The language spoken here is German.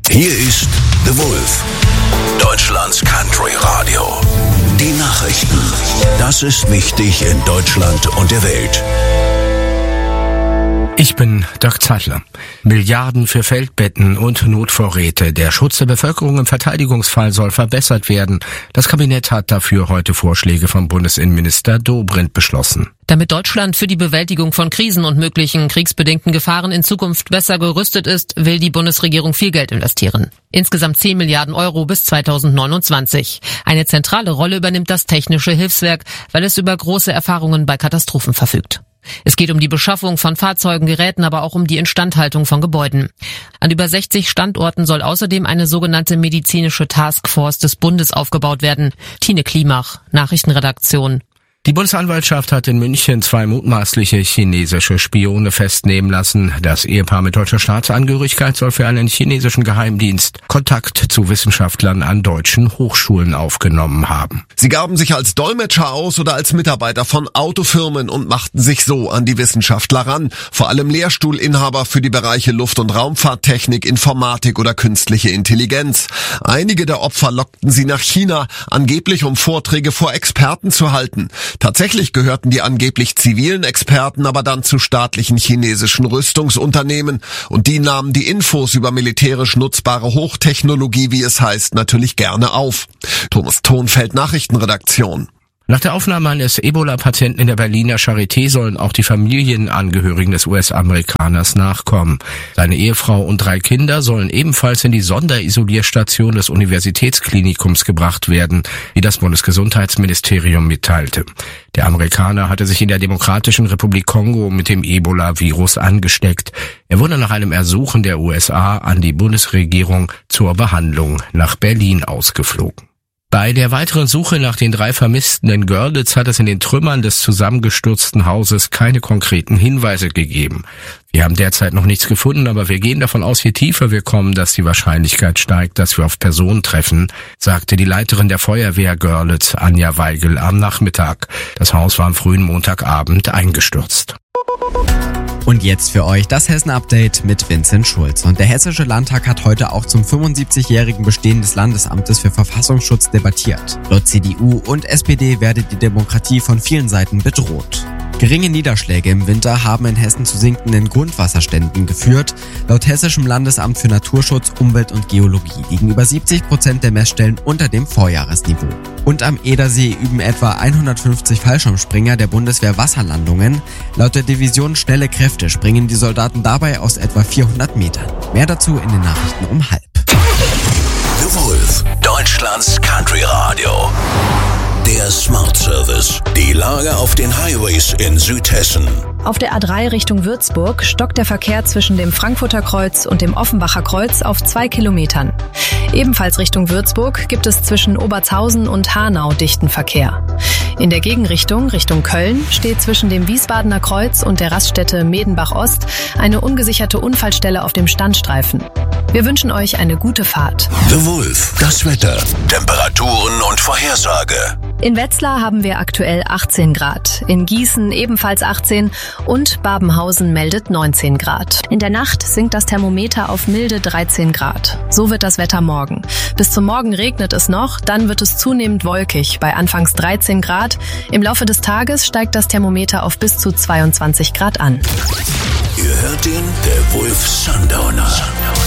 Hier ist The Wolf, Deutschlands Country Radio. Die Nachrichten. Das ist wichtig in Deutschland und der Welt. Ich bin Dirk Zeitler. Milliarden für Feldbetten und Notvorräte. Der Schutz der Bevölkerung im Verteidigungsfall soll verbessert werden. Das Kabinett hat dafür heute Vorschläge vom Bundesinnenminister Dobrindt beschlossen. Damit Deutschland für die Bewältigung von Krisen und möglichen kriegsbedingten Gefahren in Zukunft besser gerüstet ist, will die Bundesregierung viel Geld investieren. Insgesamt 10 Milliarden Euro bis 2029. Eine zentrale Rolle übernimmt das Technische Hilfswerk, weil es über große Erfahrungen bei Katastrophen verfügt. Es geht um die Beschaffung von Fahrzeugen, Geräten, aber auch um die Instandhaltung von Gebäuden. An über 60 Standorten soll außerdem eine sogenannte medizinische Taskforce des Bundes aufgebaut werden. Tine Klimach, Nachrichtenredaktion. Die Bundesanwaltschaft hat in München 2 mutmaßliche chinesische Spione festnehmen lassen. Das Ehepaar mit deutscher Staatsangehörigkeit soll für einen chinesischen Geheimdienst Kontakt zu Wissenschaftlern an deutschen Hochschulen aufgenommen haben. Sie gaben sich als Dolmetscher aus oder als Mitarbeiter von Autofirmen und machten sich so an die Wissenschaftler ran. Vor allem Lehrstuhlinhaber für die Bereiche Luft- und Raumfahrttechnik, Informatik oder künstliche Intelligenz. Einige der Opfer lockten sie nach China, angeblich um Vorträge vor Experten zu halten. Tatsächlich gehörten die angeblich zivilen Experten aber dann zu staatlichen chinesischen Rüstungsunternehmen und die nahmen die Infos über militärisch nutzbare Hochtechnologie, wie es heißt, natürlich gerne auf. Thomas Thonfeld, Nachrichtenredaktion. Nach der Aufnahme eines Ebola-Patienten in der Berliner Charité sollen auch die Familienangehörigen des US-Amerikaners nachkommen. Seine Ehefrau und 3 Kinder sollen ebenfalls in die Sonderisolierstation des Universitätsklinikums gebracht werden, wie das Bundesgesundheitsministerium mitteilte. Der Amerikaner hatte sich in der Demokratischen Republik Kongo mit dem Ebola-Virus angesteckt. Er wurde nach einem Ersuchen der USA an die Bundesregierung zur Behandlung nach Berlin ausgeflogen. Bei der weiteren Suche nach den 3 Vermissten in Görlitz hat es in den Trümmern des zusammengestürzten Hauses keine konkreten Hinweise gegeben. Wir haben derzeit noch nichts gefunden, aber wir gehen davon aus, je tiefer wir kommen, dass die Wahrscheinlichkeit steigt, dass wir auf Personen treffen, sagte die Leiterin der Feuerwehr Görlitz, Anja Weigel, am Nachmittag. Das Haus war am frühen Montagabend eingestürzt. Und jetzt für euch das Hessen-Update mit Vincent Schulz. Und der Hessische Landtag hat heute auch zum 75-jährigen Bestehen des Landesamtes für Verfassungsschutz debattiert. Laut CDU und SPD werde die Demokratie von vielen Seiten bedroht. Geringe Niederschläge im Winter haben in Hessen zu sinkenden Grundwasserständen geführt. Laut Hessischem Landesamt für Naturschutz, Umwelt und Geologie liegen über 70% der Messstellen unter dem Vorjahresniveau. Und am Edersee üben etwa 150 Fallschirmspringer der Bundeswehr Wasserlandungen. Laut der Division Schnelle Kräfte springen die Soldaten dabei aus etwa 400 Metern. Mehr dazu in den Nachrichten um 12:30. The Wolf, Deutschlands Country Radio. Der Smart Service. Die Lage auf den Highways in Südhessen. Auf der A3 Richtung Würzburg stockt der Verkehr zwischen dem Frankfurter Kreuz und dem Offenbacher Kreuz auf 2 Kilometern. Ebenfalls Richtung Würzburg gibt es zwischen Obertshausen und Hanau dichten Verkehr. In der Gegenrichtung, Richtung Köln, steht zwischen dem Wiesbadener Kreuz und der Raststätte Medenbach-Ost eine ungesicherte Unfallstelle auf dem Standstreifen. Wir wünschen euch eine gute Fahrt. The Wolf, das Wetter, Temperaturen und Vorhersage. In Wetzlar haben wir aktuell 18 Grad, in Gießen ebenfalls 18 und Babenhausen meldet 19 Grad. In der Nacht sinkt das Thermometer auf milde 13 Grad. So wird das Wetter morgen. Bis zum Morgen regnet es noch, dann wird es zunehmend wolkig, bei anfangs 13 Grad. Im Laufe des Tages steigt das Thermometer auf bis zu 22 Grad an. Ihr hört den The Wolf Sundowner.